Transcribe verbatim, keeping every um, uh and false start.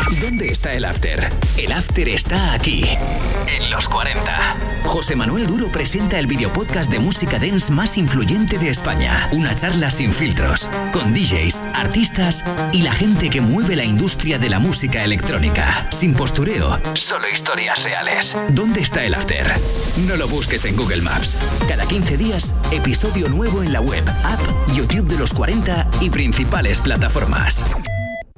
¿Dónde está el after? El after está aquí, en Los cuarenta. José Manuel Duro presenta el videopodcast de música dance más influyente de España. Una charla sin filtros, con D Js, artistas y la gente que mueve la industria de la música electrónica. Sin postureo, solo historias reales. ¿Dónde está el after? No lo busques en Google Maps. Cada quince días, episodio nuevo en la web, app, YouTube de Los cuarenta y principales plataformas.